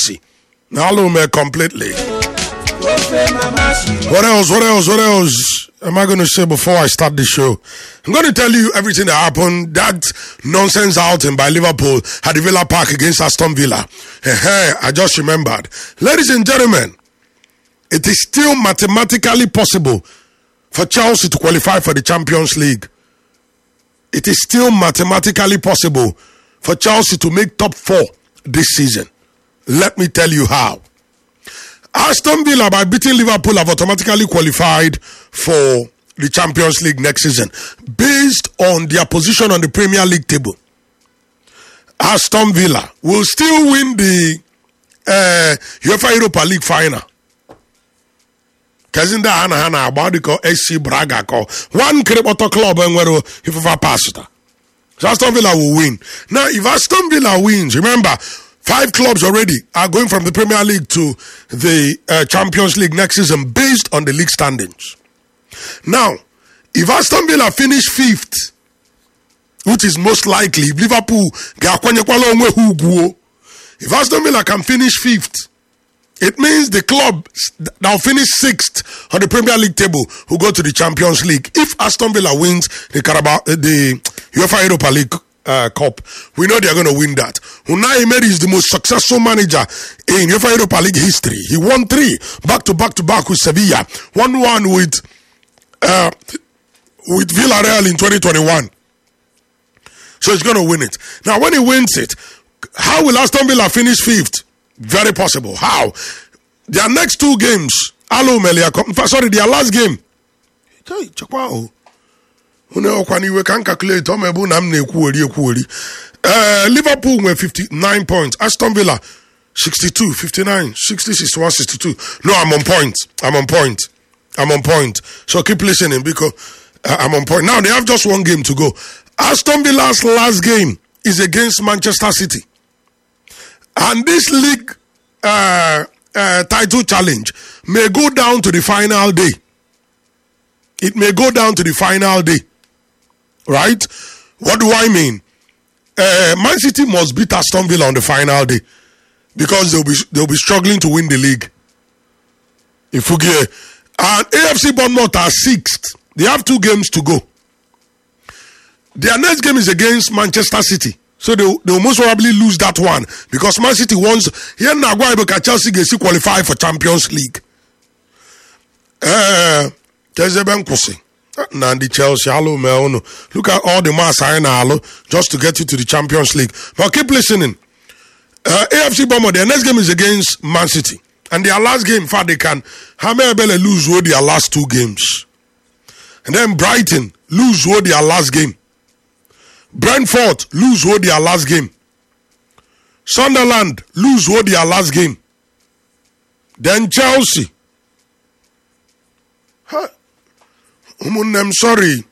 Chelsea. Nalume completely. What else am I going to say before I start the show? I'm going to tell you everything that happened. That nonsense outing by Liverpool at the Villa Park against Aston Villa. I just remembered. Ladies and gentlemen, it is still mathematically possible for Chelsea to qualify for the Champions League. It is still mathematically possible for Chelsea to make top 4 this season. Let me tell you how. Aston Villa, by beating Liverpool, have automatically qualified for the Champions League next season based on their position on the Premier League table. Aston Villa will still win the UEFA Europa League final. Kazinda Hana about the SC Braga call one Kriboto club and where if I pass it. So Aston Villa will win. Now, if Aston Villa wins, remember, 5 clubs already are going from the Premier League to the Champions League next season based on the league standings. Now, if Aston Villa finish 5th, which is most likely, if Liverpool, if Aston Villa can finish 5th, it means the club that will finish 6th on the Premier League table will go to the Champions League. If Aston Villa wins the UEFA Europa League Cup, we know they are going to win that. Unai Emery is the most successful manager in UEFA Europa League history. He won 3 back-to-back with Sevilla, 1-1 with Villarreal in 2021. So he's going to win it. Now, when he wins it, how will Aston Villa finish 5th? Very possible. How? Their next 2 games, their last game. Liverpool were 59 points. Aston Villa 62, 59, 60, 61, 62. No, I'm on point. So keep listening because I'm on point. Now they have just 1 game to go. Aston Villa's last game is against Manchester City. And this league title challenge may go down to the final day. It may go down to the final day. Right? What do I mean? Man City must beat Aston Villa on the final day because they'll be struggling to win the league. If we get and AFC Bournemouth are 6th. They have 2 games to go. Their next game is against Manchester City. So they'll most probably lose that one because Man City wants here now Chelsea gets to qualify for Champions League. Nandi Chelsea, hello, man. Look at all the mass I just to get you to the Champions League. But keep listening. AFC Bournemouth, their next game is against Man City. And their last game, in fact, they can Hammerbelle lose their last 2 games. And then Brighton lose their last game. Brentford lose their last game. Sunderland lose their last game. Then Chelsea. I'm sorry.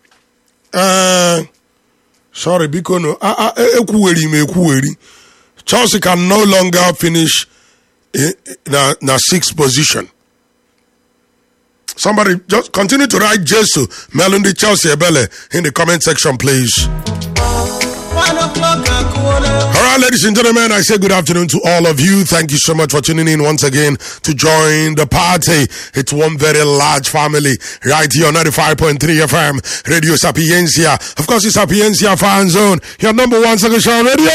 Sorry, because Chelsea can no longer finish in 6th position. Somebody just continue to write Jesu Melundi Chelsea Ebele in the comment section, please. All right, ladies and gentlemen, I say good afternoon to all of you. Thank you so much for tuning in once again to join the party. It's one very large family right here on 95.3 FM, Radio Sapiencia. Of course, it's Sapiencia Fan Zone, your number 1 second show radio.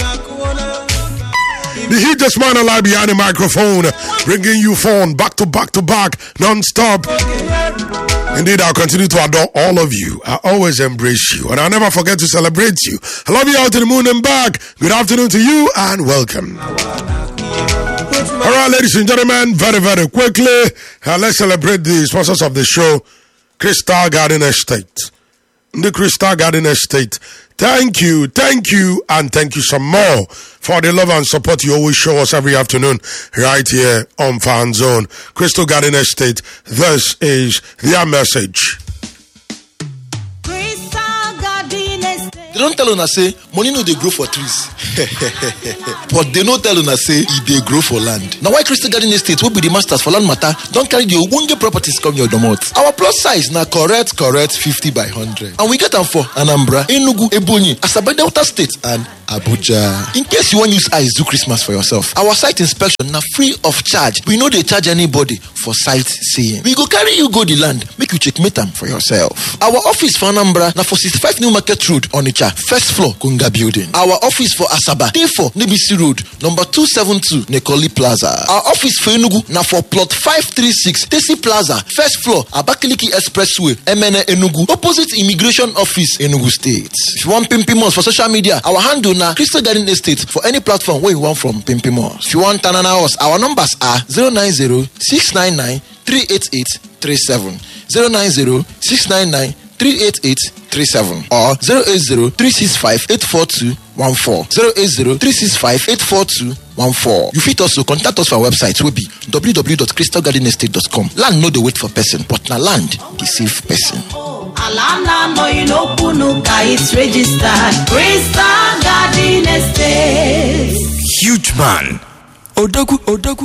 The hugest man alive behind the microphone, bringing you phone back to back, non-stop. Indeed, I'll continue to adore all of you. I always embrace you, and I'll never forget to celebrate you. I love you all to the moon and back. Good afternoon to you, and welcome. All right, ladies and gentlemen, very, very quickly, let's celebrate the sponsors of the show, Crystal Garden Estate. The Crystal Garden Estate. Thank you, and thank you some more for the love and support you always show us every afternoon right here on Fan Zone. Crystal Garden Estate, this is their message. They don't tell una say money no dey grow for trees. But they no tell una say e dey grow for land. Now why Crystal Garden Estate will be the masters for land matter don't carry the ogbonge properties come your domot. Our plus size na correct 50 by 100. And we get them for Anambra, Enugu, Ebonyi, Asaba Delta State and Abuja. In case you want use eyes do Christmas for yourself, our site inspection na free of charge. We no dey charge anybody for sightseeing. We go carry you go the land, make you checkmate am for yourself. Our office for Anambra na for 65 New Market Road, Onitsha, first floor, Kunga Building. Our office for Asaba dey for Nebisi Road, number 272, Nekoli Plaza. Our office for Enugu na for plot 536, Tesi Plaza, first floor, Abakaliki Expressway, MNA Enugu, opposite Immigration Office, Enugu State. If you want Pimpimos for social media, our handle na Crystal Garden Estate for any platform where you want from Pimpimos. If you want Tanana us, our numbers are 090-699-38837, 090-699-38837 or 080-365-84214, 080-365-84214. You fit also contact us for our website will be www.crystalgardenestate.com. Land no dey wait for person, but na land dey save person. Alana no you know Punuka, it's registered Crystal Garden Estate. Huge man. Odagu